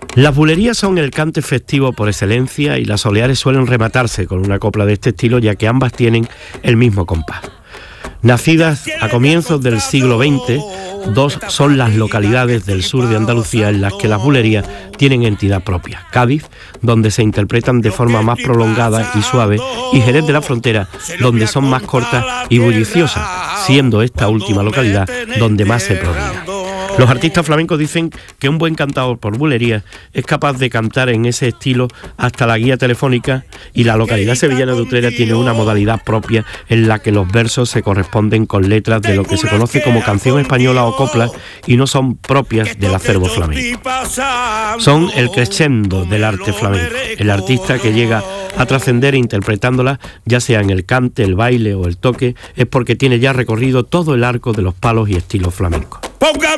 Las bulerías son el cante festivo por excelencia y las soleares suelen rematarse con una copla de este estilo, ya que ambas tienen el mismo compás. Nacidas a comienzos del siglo XX, dos son las localidades del sur de Andalucía en las que las bulerías tienen entidad propia: Cádiz, donde se interpretan de forma más prolongada y suave, y Jerez de la Frontera, donde son más cortas y bulliciosas, siendo esta última localidad donde más se prodiga. Los artistas flamencos dicen que un buen cantador por bulería es capaz de cantar en ese estilo hasta la guía telefónica, y la localidad sevillana de Utrera tiene una modalidad propia en la que los versos se corresponden con letras de lo que se conoce como canción española o copla y no son propias del acervo flamenco. Son el crescendo del arte flamenco. El artista que llega a trascender interpretándola, ya sea en el cante, el baile o el toque, es porque tiene ya recorrido todo el arco de los palos y estilos flamencos.